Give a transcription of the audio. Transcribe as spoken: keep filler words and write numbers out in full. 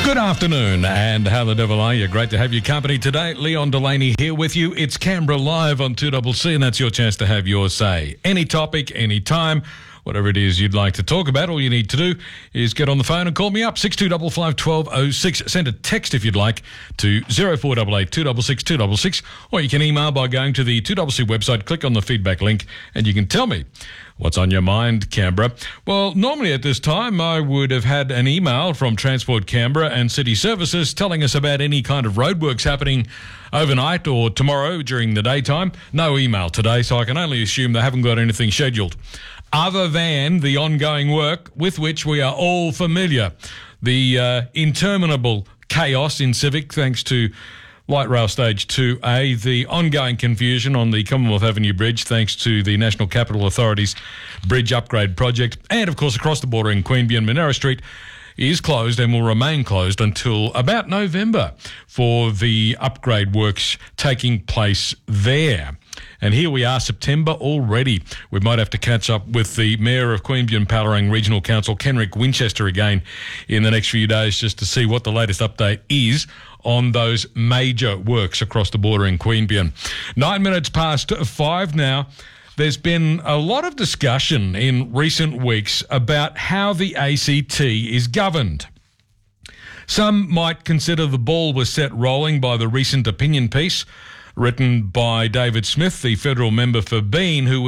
Good afternoon, and how the devil are you? Great to have your company today. Leon Delaney here with you. It's Canberra Live on two C C, and that's your chance to have your say. Any topic, any time, whatever it is you'd like to talk about, all you need to do is get on the phone and call me up, six two five five, one two oh six. Send a text if you'd like to zero four eight eight, two six six, two six six, or you can email by going to the two C C website, click on the feedback link, and you can tell me what's on your mind, Canberra. Well, normally at this time, I would have had an email from Transport Canberra and City Services telling us about any kind of roadworks happening overnight or tomorrow during the daytime. No email today, so I can only assume they haven't got anything scheduled other than the ongoing work with which we are all familiar. The uh, interminable chaos in Civic, thanks to Light Rail Stage two A, the ongoing confusion on the Commonwealth Avenue Bridge thanks to the National Capital Authority's bridge upgrade project, and of course across the border in Queanbeyan, Monera Street is closed and will remain closed until about November for the upgrade works taking place there. And here we are, September already. We might have to catch up with the Mayor of Queanbeyan-Pallerang Regional Council, Kenrick Winchester, again in the next few days just to see what the latest update is on those major works across the border in Queanbeyan. Nine minutes past five now. There's been a lot of discussion in recent weeks about how the A C T is governed. Some might consider the ball was set rolling by the recent opinion piece written by David Smith, the federal member for Bean, who